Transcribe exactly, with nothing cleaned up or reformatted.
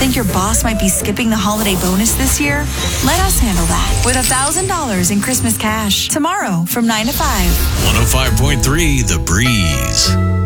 Think your boss might be skipping the holiday bonus this year? Let us handle that with one thousand dollars in Christmas cash tomorrow from nine to five. one oh five point three The Breeze.